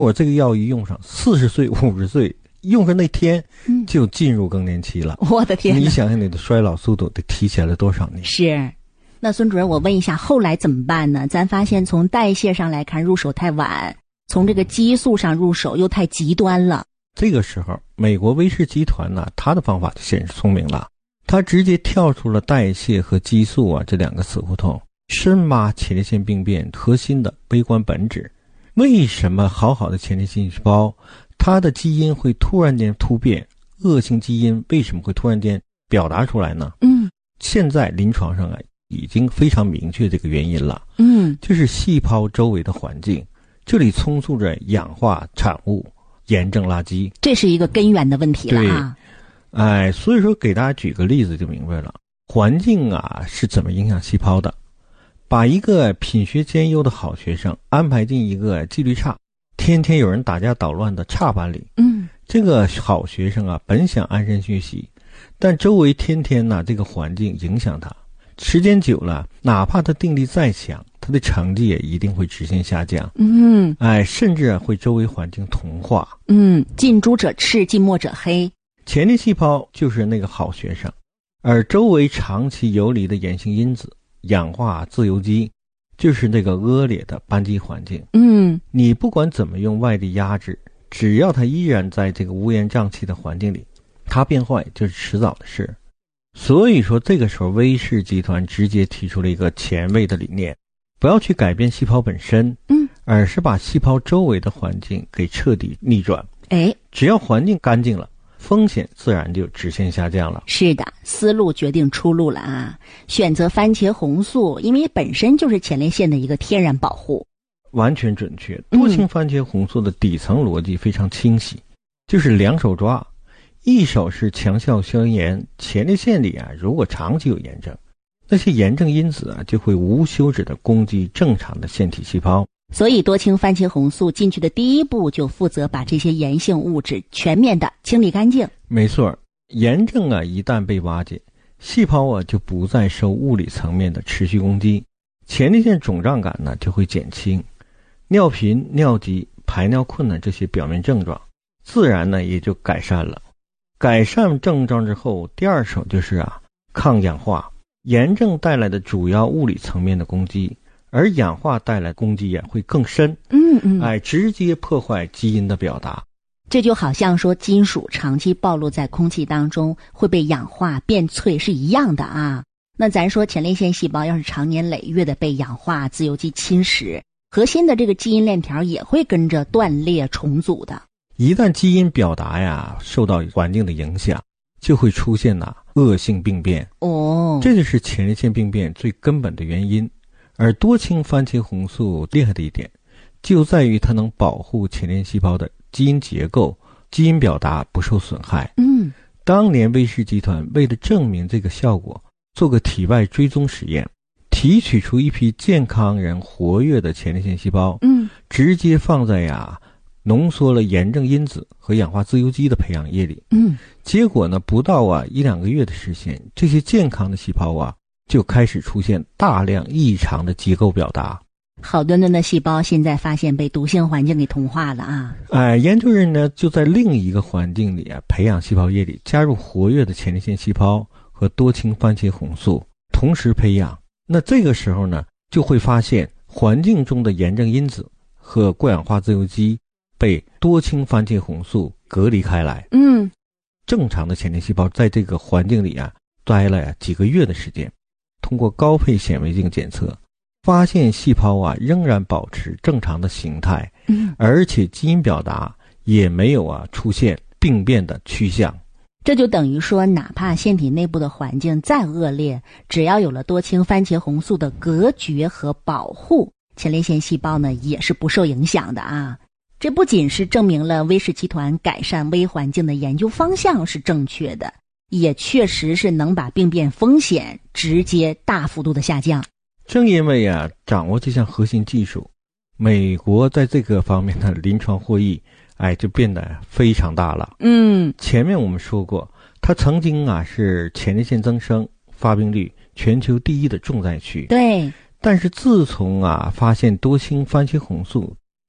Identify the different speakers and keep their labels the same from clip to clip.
Speaker 1: 我这个药一用上，40岁、50岁用上那天就进入更年期了。
Speaker 2: 我的天哪！
Speaker 1: 你想想你的衰老速度得提前了多少年？
Speaker 2: 是。那孙主任，我问一下，后来怎么办呢？咱发现从代谢上来看入手太晚，从这个激素上入手又太极端了。
Speaker 1: 这个时候美国威氏集团呢，他的方法就显示聪明了，他直接跳出了代谢和激素这两个死胡同，深挖前列腺病变核心的微观本质。为什么好的前列腺细胞它的基因会突然间突变，恶性基因为什么会突然间表达出来呢？现在临床上已经非常明确这个原因了。就是细胞周围的环境，这里充斥着氧化产物、炎症垃圾，
Speaker 2: 这是一个根源的问题了啊。
Speaker 1: 所以说给大家举个例子就明白了，环境是怎么影响细胞的。把一个品学兼优的好学生安排进一个纪律差、天天有人打架捣乱的差班里，这个好学生本想安身学习，但周围天天这个环境影响他，时间久了，哪怕他定力再强，他的成绩也一定会直线下降。甚至会周围环境同化。
Speaker 2: 近朱者赤，近墨者黑。
Speaker 1: 前列细胞就是那个好学生，而周围长期游离的炎性因子、氧化自由基就是那个恶劣的班级环境。你不管怎么用外力压制，只要它依然在这个乌烟瘴气的环境里，它变坏就是迟早的事。所以说这个时候威氏集团直接提出了一个前卫的理念，不要去改变细胞本身，而是把细胞周围的环境给彻底逆转。只要环境干净了，风险自然就直线下降了。
Speaker 2: 是的，思路决定出路了啊！选择番茄红素，因为本身就是前列腺的一个天然保护。
Speaker 1: 完全准确。多氢番茄红素的底层逻辑非常清晰，就是两手抓，一手是强效消炎。前列腺里如果长期有炎症，那些炎症因子就会无休止的攻击正常的腺体细胞。
Speaker 2: 所以多氢番茄红素进去的第一步就负责把这些炎性物质全面的清理干净。
Speaker 1: 没错，炎症一旦被瓦解，细胞就不再受物理层面的持续攻击，前列腺肿胀感就会减轻，尿频、尿急、排尿困难这些表面症状自然也就改善了。改善症状之后，第二手就是抗氧化。炎症带来的主要物理层面的攻击，而氧化带来攻击会更深，直接破坏基因的表达。
Speaker 2: 这就好像说金属长期暴露在空气当中会被氧化变脆是一样的啊。那咱说前列腺细胞要是长年累月的被氧化自由基侵蚀，核心的这个基因链条也会跟着断裂重组的。
Speaker 1: 一旦基因表达受到环境的影响，就会出现恶性病变。这就是前列腺病变最根本的原因。而多氢番茄红素厉害的一点，就在于它能保护前列腺细胞的基因结构、基因表达不受损害。当年威氏集团为了证明这个效果，做个体外追踪实验，提取出一批健康人活跃的前列腺细胞，直接放在浓缩了炎症因子和氧化自由基的培养液里。结果不到1-2个月的时间，这些健康的细胞就开始出现大量异常的结构表达。
Speaker 2: 好端端的细胞现在发现被毒性环境给同化了
Speaker 1: 研究人呢就在另一个环境里培养细胞液里加入活跃的前列腺细胞和多氢番茄红素，同时培养。那这个时候呢，就会发现环境中的炎症因子和过氧化自由基被多氢番茄红素隔离开来。正常的前列细胞在这个环境里待了几个月的时间，通过高配显微镜检测，发现细胞仍然保持正常的形态，而且基因表达也没有出现病变的趋向。
Speaker 2: 这就等于说，哪怕腺体内部的环境再恶劣，只要有了多氢番茄红素的隔绝和保护，前列腺细胞呢也是不受影响的这不仅是证明了威氏集团改善微环境的研究方向是正确的，也确实是能把病变风险直接大幅度的下降。
Speaker 1: 正因为掌握这项核心技术，美国在这个方面的临床获益就变得非常大了。前面我们说过，它曾经是前列腺增生发病率全球第1的重灾区。
Speaker 2: 对。
Speaker 1: 但是自从发现多氢番茄红素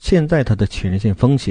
Speaker 1: 现在它的前列腺风险